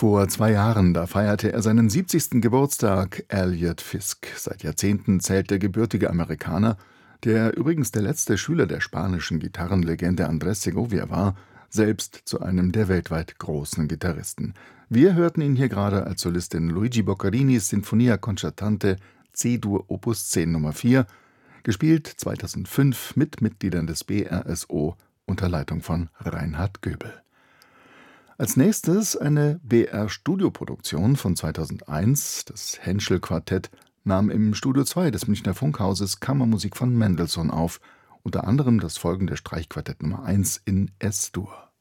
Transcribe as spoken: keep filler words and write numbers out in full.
Vor zwei Jahren, da feierte er seinen siebzigsten Geburtstag, Elliot Fisk. Seit Jahrzehnten zählt der gebürtige Amerikaner, der übrigens der letzte Schüler der spanischen Gitarrenlegende Andrés Segovia war, selbst zu einem der weltweit großen Gitarristen. Wir hörten ihn hier gerade als Solist in Luigi Boccarinis Sinfonia Concertante C-Dur Opus zehn Nummer vier, gespielt zweitausendfünf mit Mitgliedern des B R S O unter Leitung von Reinhard Göbel. Als nächstes eine B R-Studioproduktion von zweitausendeins. Das Henschel-Quartett nahm im Studio zwei des Münchner Funkhauses Kammermusik von Mendelssohn auf, unter anderem das folgende Streichquartett Nummer eins in Es-Dur.